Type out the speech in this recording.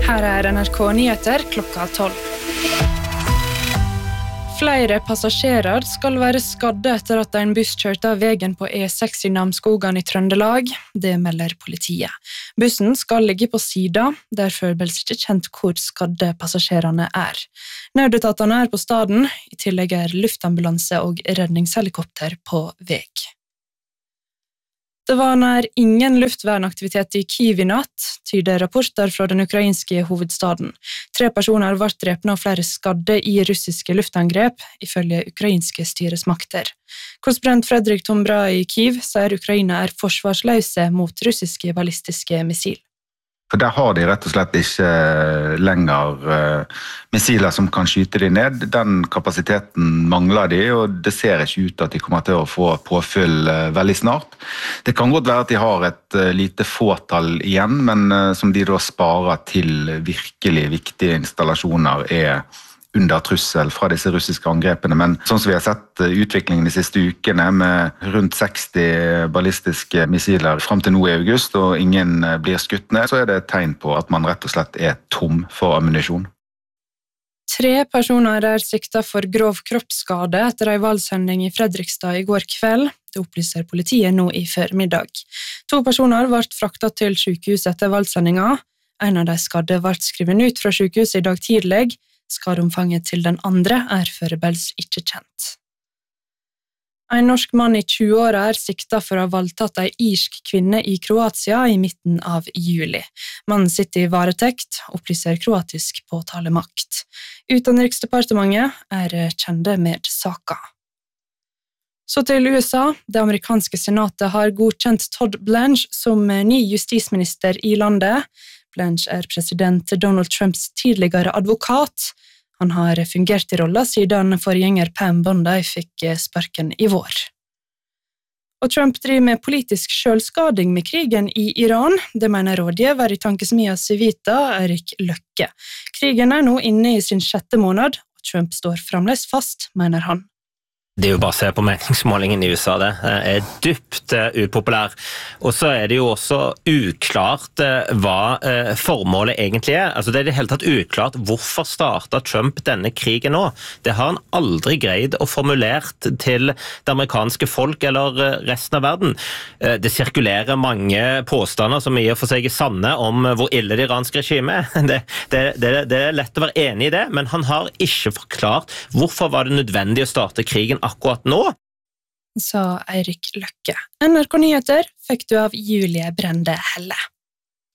Her NRK Nyheter klokka 12. Flere passasjerer skal være skadde etter at en buss kjørte av veien på E6 i Namsskogan i Trøndelag. Det melder politiet. Bussen skal ligge på sida, derfor er det ikke kjent hvor skadde passasjerene er. Nødetatene er på staden, i tillegg er luftambulanse og redningshelikopter på vei. Det var nær ingen luftvernaktivitet i Kyiv i natt, tyder rapporter fra den ukrainske hovedstaden. 3 personer ble drept og flere skadde i russiske luftangrep, ifølge ukrainske styresmakter. Korrespondent Fredrik Tombra i Kyiv sier Ukraina er forsvarsløse mot russiske ballistiske missil. For der har de rett og slett ikke lenger missiler som kan skyte de ned. Den kapasiteten mangler de, og det ser ikke ut at de kommer til å få påfyll veldig snart. Det kan godt være at de har et lite fåtall igjen, men som de da sparer til virkelig viktige installasjoner er under trussel fra disse russiske angrepene, men sånn som vi har sett utviklingen de siste ukene med rundt 60 ballistiske missiler frem til nå i august, og ingen blir skutt ned, så er det et tegn på at man rett og slett er tom for ammunisjon. 3 personer er siktet for grov kroppsskade etter en valgshending i Fredrikstad i går kveld. Det opplyser politiet nå i formiddag. 2 personer ble fraktet til sykehuset etter valgshendinga. En av de skadde ble skrevet ut fra sykehuset i dag tidlig. Skadeomfanget til den andre er foreløpig ikke kjent. En norsk mann i 20-åra er siktet for å ha voldtatt en irsk kvinne i Kroatia i midten av juli. Mannen sitter i varetekt, opplyser kroatisk påtalemakt. Utenriksdepartementet er kjente med saka. Så til USA. Det amerikanske senatet har godkjent Todd Blanche som ny justisminister i landet. Blanche er president Donald Trumps tidligere advokat. Han har fungert i rollen siden forgjenger Pam Bondi fikk sparken i vår. Og Trump driver med politisk selvskading med krigen i Iran. Det mener rådgiver i tankesmia Civita, Eirik Løkke. Krigen er nå inne i sin 6. måned, og Trump står fremdeles fast, mener han. Det er jo bare å se på meningsmålingen i USA, det er dypt upopulær. Og så er det jo også uklart hva formålet egentlig er. Altså det er det hele tatt uklart hvorfor startet Trump denne krigen nå. Det har han aldri greid å formulert til det amerikanske folk eller resten av verden. Det sirkulerer mange påstander som i og for seg er sanne om hvor ille det iranske regimet er. Det er lett å være enig i det, men han har ikke forklart hvorfor var det nødvendig å starte krigen akkurat nå, sa Eirik Løkke. NRK Nyheter fikk du av Julie Brende Helle.